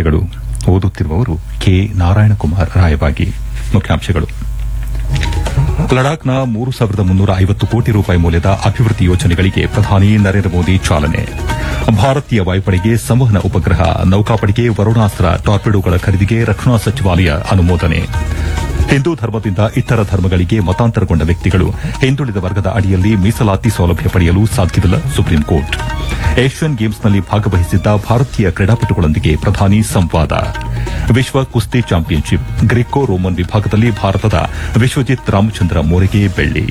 ವಾರ್ತೆಗಳು ಓದುತ್ತಿರುವವರು ಕೆ ನಾರಾಯಣಕುಮಾರ್ ರಾಯಬಾಗಿ. ಮುಖ್ಯಾಂಶಗಳು: ಲಡಾಖ್ನ 3,350 ಕೋಟಿ ರೂಪಾಯಿ ಮೌಲ್ಯದ ಅಭಿವೃದ್ಧಿ ಯೋಜನೆಗಳಿಗೆ ಪ್ರಧಾನಿ ನರೇಂದ್ರ ಮೋದಿ ಚಾಲನೆ. ಭಾರತೀಯ ವಾಯುಪಡೆಗೆ ಸಂವಹನ ಉಪಗ್ರಹ, ನೌಕಾಪಡೆಗೆ ವರುಣಾಸ್ತ್ರ ಟಾರ್ಪಿಡೋಗಳ ಖರೀದಿಗೆ ರಕ್ಷಣಾ ಸಚಿವಾಲಯ ಅನುಮೋದನೆ. ಹಿಂದೂ ಧರ್ಮದಿಂದ ಇತರ ಧರ್ಮಗಳಿಗೆ ಮತಾಂತರಗೊಂಡ ವ್ಯಕ್ತಿಗಳು ಹಿಂದುಳಿದ ವರ್ಗದ ಅಡಿಯಲ್ಲಿ ಮೀಸಲಾತಿ ಸೌಲಭ್ಯ ಪಡೆಯಲು ಸಾಧ್ಯವಿಲ್ಲ, ಸುಪ್ರೀಂ ಕೋರ್ಟ್. ಏಷ್ಯನ್ ಗೇಮ್ಸ್ನಲ್ಲಿ ಭಾಗವಹಿಸಿದ್ದ ಭಾರತೀಯ ಕ್ರೀಡಾಪಟುಗಳೊಂದಿಗೆ ಪ್ರಧಾನಿ ಸಂವಾದ. ವಿಶ್ವ ಕುಸ್ತಿ ಚಾಂಪಿಯನ್ಶಿಪ್ ಗ್ರೀಕೋ ರೋಮನ್ ವಿಭಾಗದಲ್ಲಿ ಭಾರತದ ವಿಶ್ವಜಿತ್ ರಾಮಚಂದ್ರ ಮೋರೆಗೆ ಬೆಳ್ಳಿ.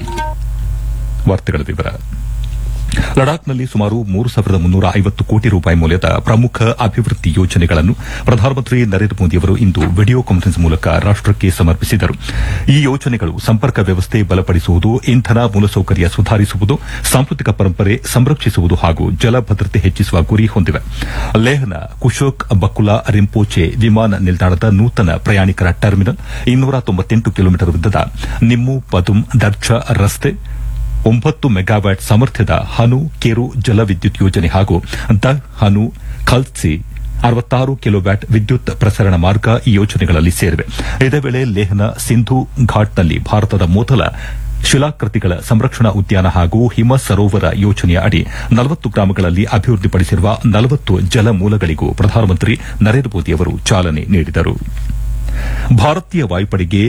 ಲಡಾಖ್ನಲ್ಲಿ ಸುಮಾರು 3,350 ಕೋಟಿ ರೂಪಾಯಿ ಮೌಲ್ಯದ ಪ್ರಮುಖ ಅಭಿವೃದ್ಧಿ ಯೋಜನೆಗಳನ್ನು ಪ್ರಧಾನಮಂತ್ರಿ ನರೇಂದ್ರ ಮೋದಿಯವರು ಇಂದು ವಿಡಿಯೋ ಕಾನ್ಫರೆನ್ಸ್ ಮೂಲಕ ರಾಷ್ಟಕ್ಕೆ ಸಮರ್ಪಿಸಿದರು. ಈ ಯೋಜನೆಗಳು ಸಂಪರ್ಕ ವ್ಯವಸ್ಥೆ ಬಲಪಡಿಸುವುದು, ಇಂಧನ ಮೂಲಸೌಕರ್ಯ ಸುಧಾರಿಸುವುದು, ಸಾಂಸ್ಕೃತಿಕ ಪರಂಪರೆ ಸಂರಕ್ಷಿಸುವುದು ಹಾಗೂ ಜಲ ಭದ್ರತೆ ಹೆಚ್ಚಿಸುವ ಗುರಿ ಹೊಂದಿವೆ. ಲೇಹ್ನ ಕುಶೋಕ್ ಬಕುಲಾ ರಿಂಪೋಚೆ ವಿಮಾನ ನಿಲ್ದಾಣದ ನೂತನ ಪ್ರಯಾಣಿಕರ ಟರ್ಮಿನಲ್, 298 ಕಿಲೋಮೀಟರ್ ಉದ್ದದ ನಿಮ್ಮು ಪದುಮ್ ದರ್ಜಾ ರಸ್ತೆ, 9 ಮೆಗಾವ್ಯಾಟ್ ಸಾಮರ್ಥ್ಯದ ಹನು ಕೇರು ಜಲವಿದ್ಯುತ್ ಯೋಜನೆ ಹಾಗೂ ದ ಹನು ಖಲ್ಸಿ 66 ಕಿಲೋವ್ಯಾಟ್ ವಿದ್ಯುತ್ ಪ್ರಸರಣ ಮಾರ್ಗ ಈ ಯೋಜನೆಗಳಲ್ಲಿ ಸೇರಿವೆ. ಇದೇ ವೇಳೆ ಲೇಹ್ನ ಸಿಂಧು ಘಾಟ್ನಲ್ಲಿ ಭಾರತದ ಮೊದಲ ಶಿಲಾಕೃತಿಗಳ ಸಂರಕ್ಷಣಾ ಉದ್ಯಾನ ಹಾಗೂ ಹಿಮ ಸರೋವರ ಯೋಜನೆಯ ಅಡಿ 40 ಗ್ರಾಮಗಳಲ್ಲಿ ಅಭಿವೃದ್ಧಿಪಡಿಸಿರುವ 40 ಜಲಮೂಲಗಳಿಗೂ ಪ್ರಧಾನಮಂತ್ರಿ ನರೇಂದ್ರ ಮೋದಿಯವರು ಚಾಲನೆ ನೀಡಿದರು. ಭಾರತೀಯ ವಾಯುಪಡೆಗೆ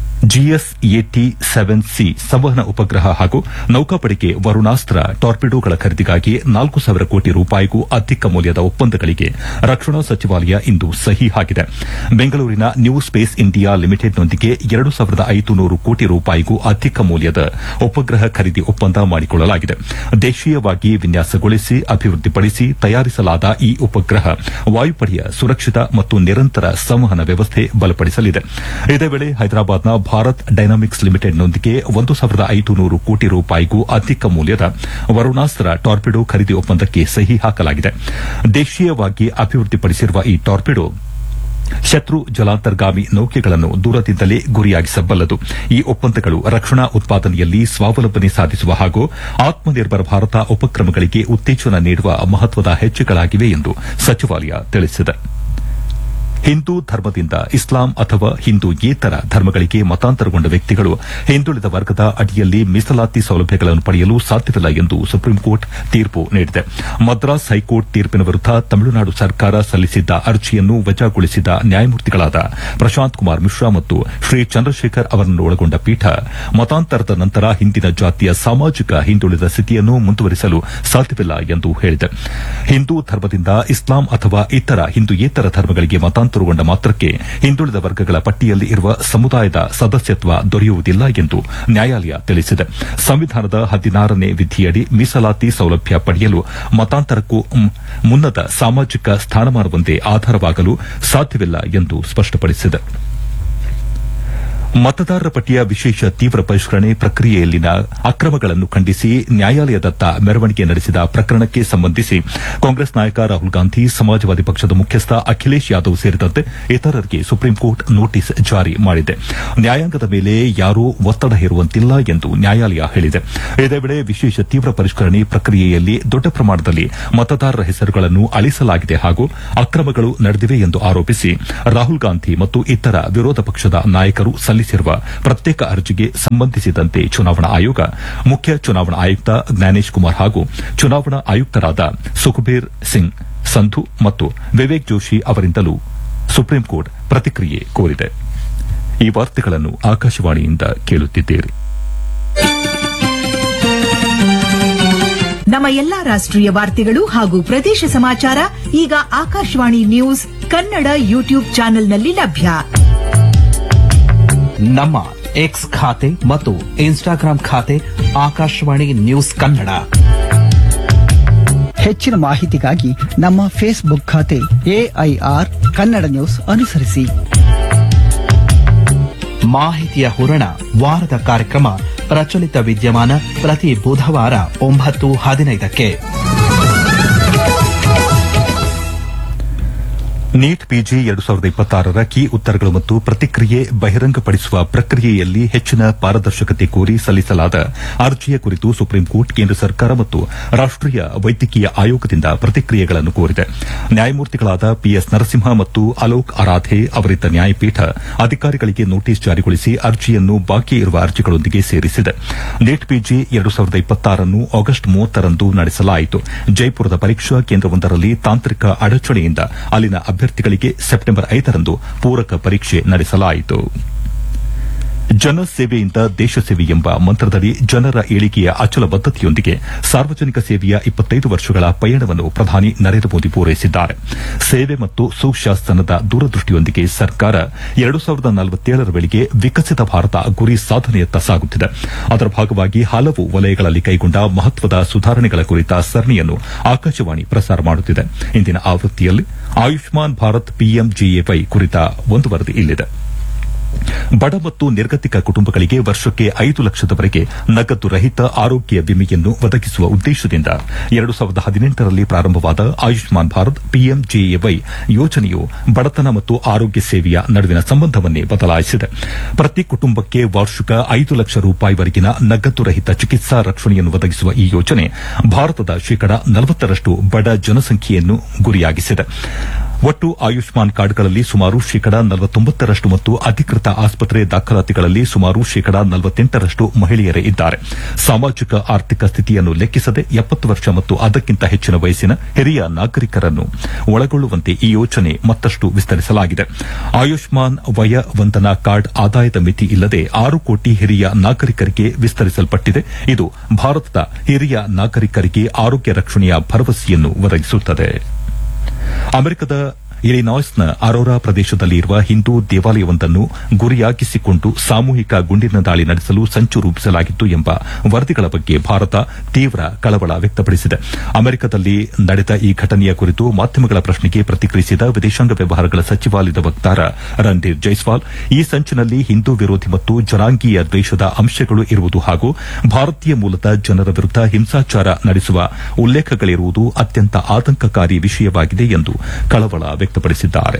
GS-80-7C ಸಂವಹನ ಉಪಗ್ರಹ ಹಾಗೂ ನೌಕಾಪಡೆಗೆ ವರುಣಾಸ್ತ್ರ ಟಾರ್ಪಿಡೋಗಳ ಖರೀದಿಗಾಗಿ 4,000 ಕೋಟಿ ರೂಪಾಯಿಗೂ ಅಧಿಕ ಮೌಲ್ಯದ ಒಪ್ಪಂದಗಳಿಗೆ ರಕ್ಷಣಾ ಸಚಿವಾಲಯ ಇಂದು ಸಹಿ ಹಾಕಿದೆ. ಬೆಂಗಳೂರಿನ ನ್ಯೂ ಸ್ಪೇಸ್ ಇಂಡಿಯಾ ಲಿಮಿಟೆಡ್ನೊಂದಿಗೆ 2,500 ಕೋಟಿ ರೂಪಾಯಿಗೂ ಅಧಿಕ ಮೌಲ್ಯದ ಉಪಗ್ರಹ ಖರೀದಿ ಒಪ್ಪಂದ ಮಾಡಿಕೊಳ್ಳಲಾಗಿದೆ. ದೇಶೀಯವಾಗಿ ವಿನ್ಯಾಸಗೊಳಿಸಿ ಅಭಿವೃದ್ಧಿಪಡಿಸಿ ತಯಾರಿಸಲಾದ ಈ ಉಪಗ್ರಹ ವಾಯುಪಡೆಯ ಸುರಕ್ಷಿತ ಮತ್ತು ನಿರಂತರ ಸಂವಹನ ವ್ಯವಸ್ಥೆ ಬಲಪಡಿಸಲಿದೆ. ಇದೇ ವೇಳೆ ಹೈದರಾಬಾದ್ನ ಭಾರತ್ ಡೈನಾಮಿಕ್ಸ್ ಲಿಮಿಟೆಡ್ನೊಂದಿಗೆ 1,500 ಕೋಟಿ ರೂಪಾಯಿಗೂ ಅಧಿಕ ಮೌಲ್ಯದ ವರುಣಾಸ್ತ್ರ ಟಾರ್ಪಿಡೋ ಖರೀದಿ ಒಪ್ಪಂದಕ್ಕೆ ಸಹಿ ಹಾಕಲಾಗಿದೆ. ದೇಶೀಯವಾಗಿ ಅಭಿವೃದ್ಧಿಪಡಿಸಿರುವ ಈ ಟಾರ್ಪಿಡೋ ಶತ್ರು ಜಲಾಂತರ್ಗಾಮಿ ನೌಕೆಗಳನ್ನು ದೂರದಿಂದಲೇ ಗುರಿಯಾಗಿಸಬಲ್ಲದು. ಈ ಒಪ್ಪಂದಗಳು ರಕ್ಷಣಾ ಉತ್ಪಾದನೆಯಲ್ಲಿ ಸ್ವಾವಲಂಬನೆ ಸಾಧಿಸುವ ಹಾಗೂ ಆತ್ಮನಿರ್ಭರ ಭಾರತ ಉಪಕ್ರಮಗಳಿಗೆ ಉತ್ತೇಜನ ನೀಡುವ ಮಹತ್ವದ ಹೆಜ್ಜೆಗಳಾಗಿವೆ ಎಂದು ಸಚಿವಾಲಯ ತಿಳಿಸಿದೆ. ಹಿಂದೂ ಧರ್ಮದಿಂದ ಇಸ್ಲಾಂ ಅಥವಾ ಹಿಂದೂಯೇತರ ಧರ್ಮಗಳಿಗೆ ಮತಾಂತರಗೊಂಡ ವ್ಯಕ್ತಿಗಳು ಹಿಂದುಳಿದ ವರ್ಗದ ಅಡಿಯಲ್ಲಿ ಮೀಸಲಾತಿ ಸೌಲಭ್ಯಗಳನ್ನು ಪಡೆಯಲು ಸಾಧ್ಯವಿಲ್ಲ ಎಂದು ಸುಪ್ರೀಂ ಕೋರ್ಟ್ ತೀರ್ಪು ನೀಡಿದೆ. ಮದ್ರಾಸ್ ಹೈಕೋರ್ಟ್ ತೀರ್ಪಿನ ವಿರುದ್ದ ತಮಿಳುನಾಡು ಸರ್ಕಾರ ಸಲ್ಲಿಸಿದ್ದ ಅರ್ಜಿಯನ್ನು ವಜಾಗೊಳಿಸಿದ ನ್ಯಾಯಮೂರ್ತಿಗಳಾದ ಪ್ರಶಾಂತ್ ಕುಮಾರ್ ಮಿಶ್ರಾ ಮತ್ತು ಶ್ರೀ ಚಂದ್ರಶೇಖರ್ ಅವರನ್ನೊಳಗೊಂಡ ಪೀಠ ಮತಾಂತರದ ನಂತರ ಹಿಂದಿನ ಜಾತಿಯ ಸಾಮಾಜಿಕ ಹಿಂದುಳಿದ ಸ್ಥಿತಿಯನ್ನು ಮುಂದುವರಿಸಲು ಸಾಧ್ಯವಿಲ್ಲ ಎಂದು ಹೇಳಿದೆ. ಹಿಂದೂ ಧರ್ಮದಿಂದ ಇಸ್ಲಾಂ ಅಥವಾ ಇತರ ಹಿಂದೂಯೇತರ ಧರ್ಮಗಳಿಗೆ ಮತಾಂತರಗೊಂಡ ಮಾತ್ರಕ್ಕೆ ಹಿಂದುಳಿದ ವರ್ಗಗಳ ಪಟ್ಟಿಯಲ್ಲಿ ಇರುವ ಸಮುದಾಯದ ಸದಸ್ಯತ್ವ ದೊರೆಯುವುದಿಲ್ಲ ಎಂದು ನ್ಯಾಯಾಲಯ ತಿಳಿಸಿದೆ. ಸಂವಿಧಾನದ 16ನೇ ವಿಧಿಯಡಿ ಮೀಸಲಾತಿ ಸೌಲಭ್ಯ ಪಡೆಯಲು ಮತಾಂತರಕ್ಕೂ ಮುನ್ನದ ಸಾಮಾಜಿಕ ಸ್ಥಾನಮಾನವೊಂದೇ ಆಧಾರವಾಗಲು ಸಾಧ್ಯವಿಲ್ಲ ಎಂದು ಸ್ಪಷ್ಟಪಡಿಸಿದೆ. ಮತದಾರರ ಪಟ್ಟಿಯ ವಿಶೇಷ ತೀವ್ರ ಪರಿಷ್ಕರಣೆ ಪ್ರಕ್ರಿಯೆಯಲ್ಲಿನ ಅಕ್ರಮಗಳನ್ನು ಖಂಡಿಸಿ ನ್ಯಾಯಾಲಯದತ್ತ ಮೆರವಣಿಗೆ ನಡೆಸಿದ ಪ್ರಕರಣಕ್ಕೆ ಸಂಬಂಧಿಸಿ ಕಾಂಗ್ರೆಸ್ ನಾಯಕ ರಾಹುಲ್ ಗಾಂಧಿ, ಸಮಾಜವಾದಿ ಪಕ್ಷದ ಮುಖ್ಯಸ್ಥ ಅಖಿಲೇಶ್ ಯಾದವ್ ಸೇರಿದಂತೆ ಇತರರಿಗೆ ಸುಪ್ರೀಂ ಕೋರ್ಟ್ ನೋಟಿಸ್ ಜಾರಿ ಮಾಡಿದೆ. ನ್ಯಾಯಾಂಗದ ಮೇಲೆ ಯಾರೂ ಒತ್ತಡ ಹೇರುವಂತಿಲ್ಲ ಎಂದು ನ್ಯಾಯಾಲಯ ಹೇಳಿದೆ. ಇದೇ ವೇಳೆ ವಿಶೇಷ ತೀವ್ರ ಪರಿಷ್ಕರಣೆ ಪ್ರಕ್ರಿಯೆಯಲ್ಲಿ ದೊಡ್ಡ ಪ್ರಮಾಣದಲ್ಲಿ ಮತದಾರರ ಹೆಸರುಗಳನ್ನು ಅಳಿಸಲಾಗಿದೆ ಹಾಗೂ ಅಕ್ರಮಗಳು ನಡೆದಿವೆ ಎಂದು ಆರೋಪಿಸಿ ರಾಹುಲ್ ಗಾಂಧಿ ಮತ್ತು ಇತರ ವಿರೋಧ ಪಕ್ಷದ ನಾಯಕರು ಸಲ್ಲಿಸಿರುವ ಪ್ರತ್ಯೇಕ ಅರ್ಜಿಗೆ ಸಂಬಂಧಿಸಿದಂತೆ ಚುನಾವಣಾ ಆಯೋಗ, ಮುಖ್ಯ ಚುನಾವಣಾ ಆಯುಕ್ತ ಜ್ಞಾನೇಶ್ ಕುಮಾರ್ ಹಾಗೂ ಚುನಾವಣಾ ಆಯುಕ್ತರಾದ ಸುಖಬೀರ್ ಸಿಂಗ್ ಸಂಧು ಮತ್ತು ವಿವೇಕ್ ಜೋಶಿ ಅವರಿಂದಲೂ ಸುಪ್ರೀಂ ಕೋರ್ಟ್ ಪ್ರತಿಕ್ರಿಯೆ ಕೋರಿದೆ. ಈ ವಾರ್ತೆಗಳನ್ನು ಆಕಾಶವಾಣಿಯಿಂದ ಕೇಳುತ್ತಿದ್ದೀರಿ. ನಮ್ಮ ಎಲ್ಲಾ ರಾಷ್ಟ್ರೀಯ ವಾರ್ತೆಗಳು ಹಾಗೂ ಪ್ರದೇಶ ಸಮಾಚಾರ ಈಗ ಆಕಾಶವಾಣಿ ನ್ಯೂಸ್ ಕನ್ನಡ ಯೂಟ್ಯೂಬ್ ಚಾನೆಲ್ನಲ್ಲಿ ಲಭ್ಯ. ನಮ್ಮ ಎಕ್ಸ್ ಖಾತೆ ಮತ್ತು ಇನ್ಸ್ಟಾಗ್ರಾಂ ಖಾತೆ ಆಕಾಶವಾಣಿ ನ್ಯೂಸ್ ಕನ್ನಡ. ಹೆಚ್ಚಿನ ಮಾಹಿತಿಗಾಗಿ ನಮ್ಮ ಫೇಸ್ಬುಕ್ ಖಾತೆ AIR ಕನ್ನಡ ನ್ಯೂಸ್ ಅನುಸರಿಸಿ. ಮಾಹಿತಿಯ ಹೂರಣ ವಾರದ ಕಾರ್ಯಕ್ರಮ ಪ್ರಚಲಿತ ವಿದ್ಯಮಾನ ಪ್ರತಿ ಬುಧವಾರ 9:15. ನೀಟ್ ಪಿಜಿ 2026ರ ಕೀ ಉತ್ತರಗಳು ಮತ್ತು ಪ್ರತಿಕ್ರಿಯೆ ಬಹಿರಂಗಪಡಿಸುವ ಪ್ರಕ್ರಿಯೆಯಲ್ಲಿ ಹೆಚ್ಚಿನ ಪಾರದರ್ಶಕತೆ ಕೋರಿ ಸಲ್ಲಿಸಲಾದ ಅರ್ಜಿಯ ಕುರಿತು ಸುಪ್ರೀಂಕೋರ್ಟ್ ಕೇಂದ್ರ ಸರ್ಕಾರ ಮತ್ತು ರಾಷ್ಟೀಯ ವೈದ್ಯಕೀಯ ಆಯೋಗದಿಂದ ಪ್ರತಿಕ್ರಿಯೆಗಳನ್ನು ಕೋರಿದೆ. ನ್ಯಾಯಮೂರ್ತಿಗಳಾದ ಪಿಎಸ್ ನರಸಿಂಹ ಮತ್ತು ಅಲೋಕ್ ಆರಾಧೆ ಅವರಿದ್ದ ನ್ಯಾಯಪೀಠ ಅಧಿಕಾರಿಗಳಿಗೆ ನೋಟಿಸ್ ಜಾರಿಗೊಳಿಸಿ ಅರ್ಜಿಯನ್ನು ಬಾಕಿ ಇರುವ ಅರ್ಜಿಗಳೊಂದಿಗೆ ಸೇರಿಸಿದೆ. ನೀಟ್ ಪಿಜಿ 2026 ಆಗಸ್ಟ್ 30ರಂದು ನಡೆಸಲಾಯಿತು. ಜೈಪುರದ ಪರೀಕ್ಷಾ ಕೇಂದ್ರವೊಂದರಲ್ಲಿ ತಾಂತ್ರಿಕ ಅಡಚಣೆಯಿಂದ ಅಲ್ಲಿನ ಅಭ್ಯರ್ಥಿಗಳಿಗೆ ಸೆಪ್ಟೆಂಬರ್ 5ರಂದು ಪೂರಕ ಪರೀಕ್ಷೆ ನಡೆಸಲಾಯಿತು. ಜನಸೇವೆಯಿಂದ ದೇಶ ಸೇವೆ ಎಂಬ ಮಂತ್ರದಡಿ ಜನರ ಏಳಿಗೆಯ ಅಚಲ ಬದ್ದತೆಯೊಂದಿಗೆ ಸಾರ್ವಜನಿಕ ಸೇವೆಯ 25 ವರ್ಷಗಳ ಪಯಣವನ್ನು ಪ್ರಧಾನಿ ನರೇಂದ್ರ ಮೋದಿ ಪೂರೈಸಿದ್ದಾರೆ. ಸೇವೆ ಮತ್ತು ಸುಶಾಸನದ ದೂರದೃಷ್ಟಿಯೊಂದಿಗೆ ಸರ್ಕಾರ 2047ರ ವೇಳೆಗೆ ವಿಕಸಿತ ಭಾರತ ಗುರಿ ಸಾಧನೆಯತ್ತ ಸಾಗುತ್ತಿದೆ. ಅದರ ಭಾಗವಾಗಿ ಹಲವು ವಲಯಗಳಲ್ಲಿ ಕೈಗೊಂಡ ಮಹತ್ವದ ಸುಧಾರಣೆಗಳ ಕುರಿತ ಸರಣಿಯನ್ನು ಆಕಾಶವಾಣಿ ಪ್ರಸಾರ ಮಾಡುತ್ತಿದೆ. ಇಂದಿನ ಆವೃತ್ತಿಯಲ್ಲಿ ಆಯುಷ್ಮಾನ್ ಭಾರತ್ ಪಿಎಂಜಿಎವೈ ಕುರಿತ ಒಂದು ವರದಿ ಇಲ್ಲಿದೆ. ಬಡ ಮತ್ತು ನಿರ್ಗತಿಕ ಕುಟುಂಬಗಳಿಗೆ ವರ್ಷಕ್ಕೆ 5 ಲಕ್ಷದವರೆಗೆ ನಗದು ರಹಿತ ಆರೋಗ್ಯ ವಿಮೆಯನ್ನು ಒದಗಿಸುವ ಉದ್ದೇಶದಿಂದ 2018ರಲ್ಲಿ ಪ್ರಾರಂಭವಾದ ಆಯುಷ್ಮಾನ್ ಭಾರತ್ ಪಿಎಂಜೆಎವೈ ಯೋಜನೆಯು ಬಡತನ ಮತ್ತು ಆರೋಗ್ಯ ಸೇವೆಯ ನಡುವಿನ ಸಂಬಂಧವನ್ನೇ ಬದಲಾಯಿಸಿದೆ. ಪ್ರತಿ ಕುಟುಂಬಕ್ಕೆ ವಾರ್ಷಿಕ 5 ಲಕ್ಷ ರೂಪಾಯಿವರೆಗಿನ ನಗದು ರಹಿತ ಚಿಕಿತ್ಸಾ ರಕ್ಷಣೆಯನ್ನು ಒದಗಿಸುವ ಈ ಯೋಜನೆ ಭಾರತದ ಶೇಕಡಾ 40ರಷ್ಟು ಬಡ ಜನಸಂಖ್ಯೆಯನ್ನು ಗುರಿಯಾಗಿಸಿದೆ. ಒಟ್ಟು ಆಯುಷ್ಮಾನ್ ಕಾರ್ಡ್ಗಳಲ್ಲಿ ಸುಮಾರು ಶೇಕಡಾ 49ರಷ್ಟು ಮತ್ತು ಅಧಿಕೃತ ಆಸ್ಪತ್ರೆ ದಾಖಲಾತಿಗಳಲ್ಲಿ ಸುಮಾರು ಶೇಕಡಾ 48ರಷ್ಟು ಮಹಿಳೆಯರೇ ಇದ್ದಾರೆ. ಸಾಮಾಜಿಕ ಆರ್ಥಿಕ ಸ್ಥಿತಿಯನ್ನು ಲೆಕ್ಕಿಸದೆ 70 ವರ್ಷ ಮತ್ತು ಅದಕ್ಕಿಂತ ಹೆಚ್ಚಿನ ವಯಸ್ಸಿನ ಹಿರಿಯ ನಾಗರಿಕರನ್ನು ಒಳಗೊಳ್ಳುವಂತೆ ಈ ಯೋಜನೆ ಮತ್ತಷ್ಟು ವಿಸ್ತರಿಸಲಾಗಿದೆ. ಆಯುಷ್ಮಾನ್ ವಯ ವಂದನಾ ಕಾರ್ಡ್ ಆದಾಯದ ಮಿತಿ ಇಲ್ಲದೆ 6 ಕೋಟಿ ಹಿರಿಯ ನಾಗರಿಕರಿಗೆ ವಿಸ್ತರಿಸಲ್ಪಟ್ಟಿದೆ. ಇದು ಭಾರತದ ಹಿರಿಯ ನಾಗರಿಕರಿಗೆ ಆರೋಗ್ಯ ರಕ್ಷಣೆಯ ಭರವಸೆಯನ್ನು ಒದಗಿಸುತ್ತದೆ. ಅಮೆರಿಕದ ಇಲಿನಾಯ್ಸ್ನ ಅರೋರಾ ಪ್ರದೇಶದಲ್ಲಿ ಇರುವ ಹಿಂದೂ ದೇವಾಲಯವೊಂದನ್ನು ಗುರಿಯಾಗಿಸಿಕೊಂಡು ಸಾಮೂಹಿಕ ಗುಂಡಿನ ದಾಳಿ ನಡೆಸಲು ಸಂಚು ರೂಪಿಸಲಾಗಿತ್ತು ಎಂಬ ವರದಿಗಳ ಬಗ್ಗೆ ಭಾರತ ತೀವ್ರ ಕಳವಳ ವ್ಯಕ್ತಪಡಿಸಿದೆ. ಅಮೆರಿಕದಲ್ಲಿ ನಡೆದ ಈ ಘಟನೆಯ ಕುರಿತು ಮಾಧ್ಯಮಗಳ ಪ್ರಶ್ನೆಗೆ ಪ್ರತಿಕ್ರಿಯಿಸಿದ ವಿದೇಶಾಂಗ ವ್ಯವಹಾರಗಳ ಸಚಿವಾಲಯದ ವಕ್ತಾರ ರಣಧೀರ್ ಜೈಸ್ವಾಲ್, ಈ ಸಂಚಿನಲ್ಲಿ ಹಿಂದೂ ವಿರೋಧಿ ಮತ್ತು ಜನಾಂಗೀಯ ದ್ವೇಷದ ಅಂಶಗಳು ಇರುವುದು ಹಾಗೂ ಭಾರತೀಯ ಮೂಲದ ಜನರ ವಿರುದ್ದ ಹಿಂಸಾಚಾರ ನಡೆಸುವ ಉಲ್ಲೇಖಗಳಿರುವುದು ಅತ್ಯಂತ ಆತಂಕಕಾರಿ ವಿಷಯವಾಗಿದೆ ಎಂದು ಕಳವಳ ವ್ಯಕ್ತಪಡಿಸಿದ್ದಾರೆ.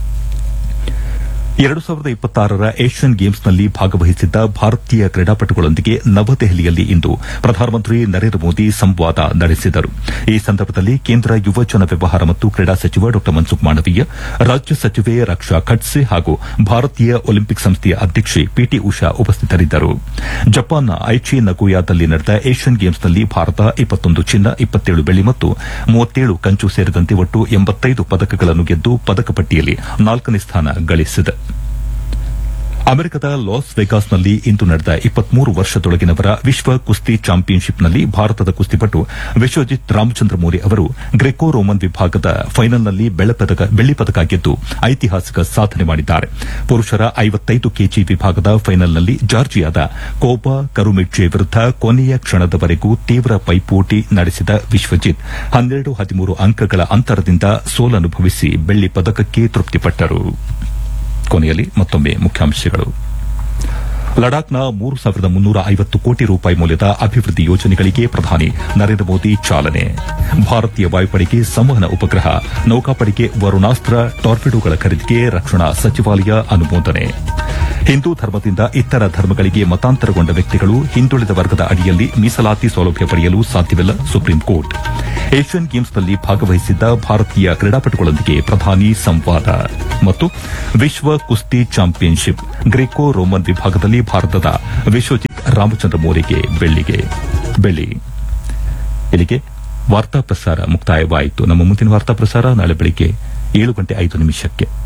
2026ರ ಏಷ್ಯನ್ ಗೇಮ್ಸ್ನಲ್ಲಿ ಭಾಗವಹಿಸಿದ್ದ ಭಾರತೀಯ ಕ್ರೀಡಾಪಟುಗಳೊಂದಿಗೆ ನವದೆಹಲಿಯಲ್ಲಿ ಇಂದು ಪ್ರಧಾನಮಂತ್ರಿ ನರೇಂದ್ರ ಮೋದಿ ಸಂವಾದ ನಡೆಸಿದರು. ಈ ಸಂದರ್ಭದಲ್ಲಿ ಕೇಂದ್ರ ಯುವಜನ ವ್ಯವಹಾರ ಮತ್ತು ಕ್ರೀಡಾ ಸಚಿವ ಡಾ ಮನ್ಸುಖ್ ಮಾಂಡವೀಯ, ರಾಜ್ಯ ಸಚಿವೆ ರಕ್ಷಾ ಖಡ್ಸೆ ಹಾಗೂ ಭಾರತೀಯ ಒಲಿಂಪಿಕ್ ಸಂಸ್ಥೆಯ ಅಧ್ಯಕ್ಷೆ ಪಿಟಿ ಉಷಾ ಉಪಸ್ಥಿತರಿದ್ದರು. ಜಪಾನ್ನ ಐಚಿ ನಗೋಯಾದಲ್ಲಿ ನಡೆದ ಏಷ್ಯನ್ ಗೇಮ್ಸ್ನಲ್ಲಿ ಭಾರತ 21 ಚಿನ್ನ, 27 ಬೆಳ್ಳಿ ಮತ್ತು 37 ಕಂಚು ಸೇರಿದಂತೆ ಒಟ್ಟು 85 ಪದಕಗಳನ್ನು ಗೆದ್ದು ಪದಕ ಪಟ್ಟಿಯಲ್ಲಿ 4ನೇ ಸ್ಥಾನ ಗಳಿಸಿದೆ. ಅಮೆರಿಕದ ಲಾಸ್ ವೆಗಾಸ್ನಲ್ಲಿ ಇಂದು ನಡೆದ 23 ವರ್ಷದೊಳಗಿನವರ ವಿಶ್ವ ಕುಸ್ತಿ ಚಾಂಪಿಯನ್ಶಿಪ್ನಲ್ಲಿ ಭಾರತದ ಕುಸ್ತಿಪಟು ವಿಶ್ವಜಿತ್ ರಾಮಚಂದ್ರಮೌಳಿ ಅವರು ಗ್ರೆಕೋ ರೋಮನ್ ವಿಭಾಗದ ಫೈನಲ್ನಲ್ಲಿ ಬೆಳ್ಳಿ ಪದಕ ಗೆದ್ದು ಐತಿಹಾಸಿಕ ಸಾಧನೆ ಮಾಡಿದ್ದಾರೆ. ಪುರುಷರ 55 ಕೆಜಿ ವಿಭಾಗದ ಫೈನಲ್ನಲ್ಲಿ ಜಾರ್ಜಿಯಾದ ಕೋಬಾ ಕರುಮಿಡ್ಜೆ ವಿರುದ್ದ ಕೊನೆಯ ಕ್ಷಣದವರೆಗೂ ತೀವ್ರ ಪೈಪೋಟಿ ನಡೆಸಿದ ವಿಶ್ವಜಿತ್ 12-13 ಅಂಕಗಳ ಅಂತರದಿಂದ ಸೋಲನುಭವಿಸಿ ಬೆಳ್ಳಿ ಪದಕಕ್ಕೆ ತೃಪ್ತಿಪಟ್ಟರು. ಕೊನೆಯಲ್ಲಿ ಮತ್ತೊಮ್ಮೆ ಮುಖ್ಯಾಂಶಗಳು. ಲಡಾಖ್ನ 3,350 ಕೋಟಿ ರೂಪಾಯಿ ಮೌಲ್ಯದ ಅಭಿವೃದ್ಧಿ ಯೋಜನೆಗಳಿಗೆ ಪ್ರಧಾನಿ ನರೇಂದ್ರ ಮೋದಿ ಚಾಲನೆ. ಭಾರತೀಯ ವಾಯುಪಡೆಗೆ ಸಂವಹನ ಉಪಗ್ರಹ, ನೌಕಾಪಡೆಗೆ ವರುಣಾಸ್ತ್ರ ಟಾರ್ಪಿಡೋಗಳ ಖರೀದಿಗೆ ರಕ್ಷಣಾ ಸಚಿವಾಲಯ ಅನುಮೋದನೆ. ಹಿಂದೂ ಧರ್ಮದಿಂದ ಇತರ ಧರ್ಮಗಳಿಗೆ ಮತಾಂತರಗೊಂಡ ವ್ಯಕ್ತಿಗಳು ಹಿಂದುಳಿದ ವರ್ಗದ ಅಡಿಯಲ್ಲಿ ಮೀಸಲಾತಿ ಸೌಲಭ್ಯ ಪಡೆಯಲು ಸಾಧ್ಯವಿಲ್ಲ, ಸುಪ್ರೀಂ ಕೋರ್ಟ್. ಏಷ್ಯನ್ ಗೇಮ್ಸ್ನಲ್ಲಿ ಭಾಗವಹಿಸಿದ್ದ ಭಾರತೀಯ ಕ್ರೀಡಾಪಟುಗಳೊಂದಿಗೆ ಪ್ರಧಾನಿ ಸಂವಾದ. ಮತ್ತು ವಿಶ್ವ ಕುಸ್ತಿ ಚಾಂಪಿಯನ್ಶಿಪ್ ಗ್ರೆಕೋ ರೋಮನ್ ವಿಭಾಗದಲ್ಲಿ ಭಾರತದ ವಿಶ್ವಜಿತ್ ರಾಮಚಂದ್ರಮೌಳಿಗೆ ಬೆಳ್ಳಿ. ಇಲ್ಲಿಗೆ ವಾರ್ತಾ ಪ್ರಸಾರ ಮುಕ್ತಾಯವಾಯಿತು. ನಮ್ಮ ಮುಂದಿನ ವಾರ್ತಾ ಪ್ರಸಾರ ನಾಳೆ ಬೆಳಿಗ್ಗೆ 7:05